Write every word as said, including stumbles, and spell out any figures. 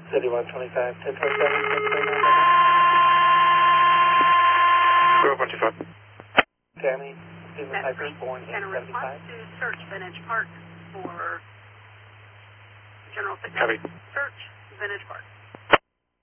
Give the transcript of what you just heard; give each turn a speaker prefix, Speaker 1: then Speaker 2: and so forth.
Speaker 1: thirty-one twenty-five, ten twenty-seven, ten twenty-nine.
Speaker 2: Go one two five.
Speaker 1: Tammy, Stephen Piper, born in
Speaker 3: And a response
Speaker 1: seventy-five.
Speaker 3: to search Vintage Park for General
Speaker 2: Copy.
Speaker 3: Fitness. Search Vintage Park.